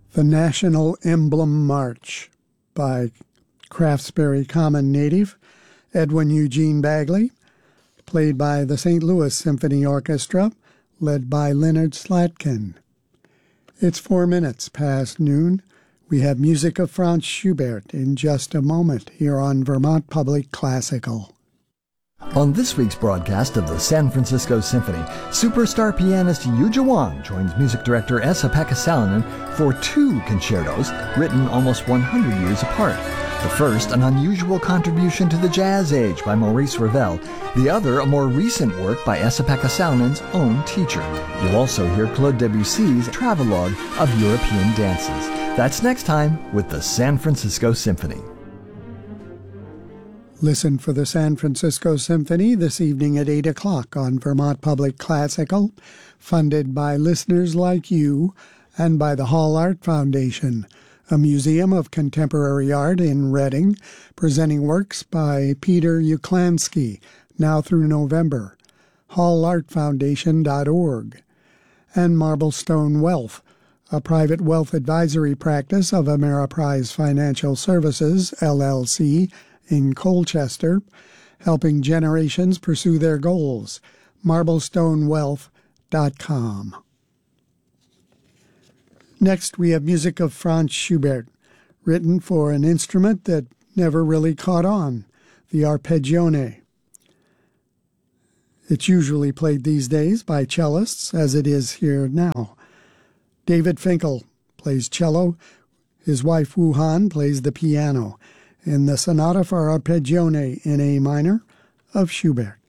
The National Emblem March by Craftsbury Common native Edwin Eugene Bagley, played by the St. Louis Symphony Orchestra, led by Leonard Slatkin. It's 4 minutes past noon. We have music of Franz Schubert in just a moment here on Vermont Public Classical. On this week's broadcast of the San Francisco Symphony, superstar pianist Yuja Wang joins music director Esa-Pekka Salonen for 2 concertos written almost 100 years apart. The first, an unusual contribution to the jazz age by Maurice Ravel. The other, a more recent work by Esa-Pekka Salonen's own teacher. You'll also hear Claude Debussy's travelogue of European dances. That's next time with the San Francisco Symphony. Listen for the San Francisco Symphony this evening at 8 o'clock on Vermont Public Classical, funded by listeners like you and by the Hall Art Foundation, a museum of contemporary art in Reading, presenting works by Peter Uklansky, now through November, hallartfoundation.org, and Marblestone Wealth, a private wealth advisory practice of Ameriprise Financial Services, LLC, in Colchester, helping generations pursue their goals. Marblestonewealth.com. Next, we have music of Franz Schubert, written for an instrument that never really caught on, the arpeggione. It's usually played these days by cellists, as it is here now. David Finkel plays cello. His wife Wu Han plays the piano in the Sonata for Arpeggione in A minor of Schubert.